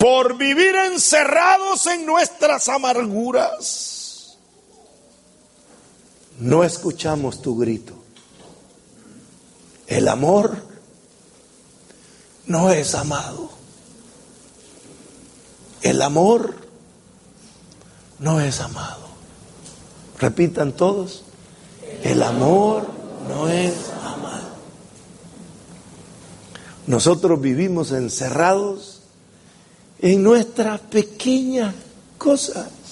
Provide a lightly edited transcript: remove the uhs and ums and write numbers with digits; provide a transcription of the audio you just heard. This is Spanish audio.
por vivir encerrados en nuestras amarguras, no escuchamos tu grito. El amor no es amado. El amor no es amado. Repitan todos. El amor no es amado. Nosotros vivimos encerrados en nuestras pequeñas cosas.